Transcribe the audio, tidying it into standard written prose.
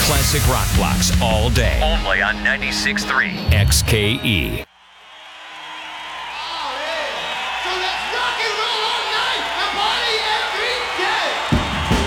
Classic rock blocks all day. Only on 96.3 XKE.